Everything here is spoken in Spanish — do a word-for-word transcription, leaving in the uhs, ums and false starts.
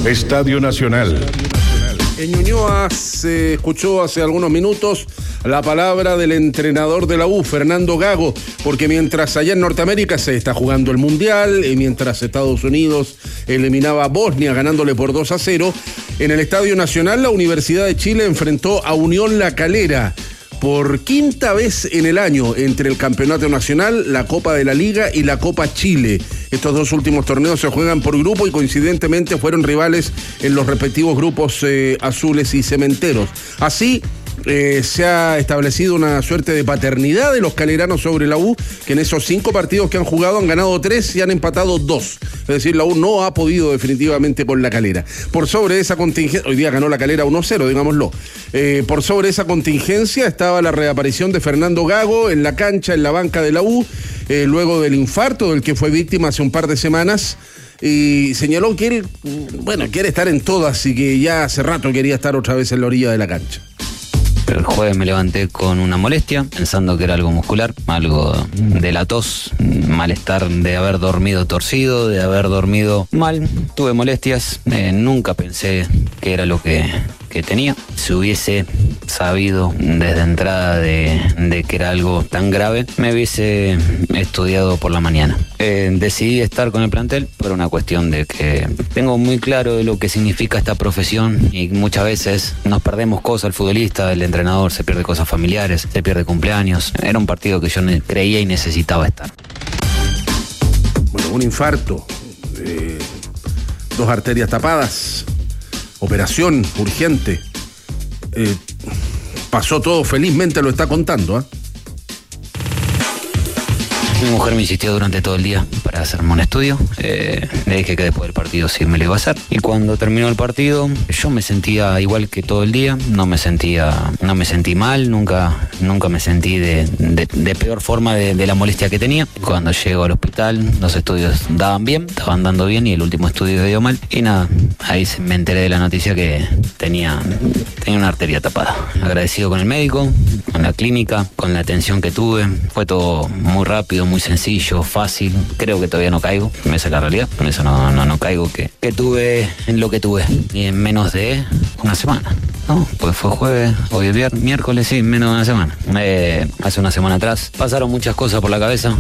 Estadio Nacional. En Ñuñoa se escuchó hace algunos minutos la palabra del entrenador de la U, Fernando Gago, porque mientras allá en Norteamérica se está jugando el Mundial, y mientras Estados Unidos eliminaba a Bosnia ganándole por dos a cero, en el Estadio Nacional la Universidad de Chile enfrentó a Unión La Calera por quinta vez en el año entre el Campeonato Nacional, la Copa de la Liga y la Copa Chile. Estos dos últimos torneos se juegan por grupo y coincidentemente fueron rivales en los respectivos grupos eh, azules y cementeros. Así, Eh, se ha establecido una suerte de paternidad de los caleranos sobre la U, que en esos cinco partidos que han jugado han ganado tres y han empatado dos. Es decir, la U no ha podido definitivamente con la Calera. Por sobre esa contingencia, hoy día ganó la Calera uno cero, digámoslo. Eh, por sobre esa contingencia estaba la reaparición de Fernando Gago en la cancha, en la banca de la U, eh, luego del infarto del que fue víctima hace un par de semanas. Y señaló que él, bueno, quiere estar en todas y que ya hace rato quería estar otra vez en la orilla de la cancha. El jueves me levanté con una molestia, pensando que era algo muscular, algo de la tos, malestar de haber dormido torcido, de haber dormido mal. Tuve molestias, eh, nunca pensé que era lo que, que tenía. Si hubiese sabido desde entrada de, de que era algo tan grave, me hubiese estudiado por la mañana. Eh, decidí estar con el plantel por una cuestión de que tengo muy claro de lo que significa esta profesión y muchas veces nos perdemos cosas, el futbolista, el entrenador, se pierde cosas familiares, se pierde cumpleaños. Era un partido que yo creía y necesitaba estar. Bueno, un infarto, eh, dos arterias tapadas, operación urgente. Eh, pasó todo felizmente, lo está contando, ¿eh? Mi mujer me insistió durante todo el día para hacerme un estudio. Eh, le dije que después del partido sí me lo iba a hacer. Y cuando terminó el partido, yo me sentía igual que todo el día. No me sentía, no me sentí mal, nunca, nunca me sentí de, de, de peor forma de, de la molestia que tenía. Cuando llego al hospital, los estudios daban bien, estaban dando bien y el último estudio dio mal. Y nada, ahí me enteré de la noticia que tenía, tenía una arteria tapada. Agradecido con el médico, con la clínica, con la atención que tuve. Fue todo muy rápido, muy sencillo, fácil. Creo que todavía no caigo, esa es la realidad. Con eso no, no, no caigo que, que tuve en lo que tuve. Y en menos de una semana, ¿no? Pues fue jueves, hoy es viernes, miércoles, sí, menos de una semana. Eh, hace una semana atrás pasaron muchas cosas por la cabeza.